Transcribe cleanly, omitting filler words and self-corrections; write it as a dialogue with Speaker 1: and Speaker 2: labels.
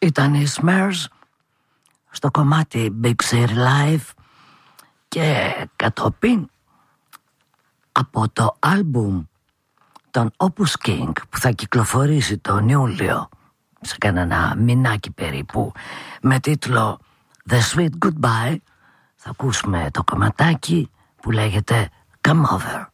Speaker 1: Ήταν οι Smurfs στο κομμάτι Big City Life και κατόπιν από το άλμπουμ των Opus King που θα κυκλοφορήσει τον Ιούλιο σε κανένα μηνάκι περίπου με τίτλο The Sweet Goodbye θα ακούσουμε το κομματάκι που λέγεται Come Over.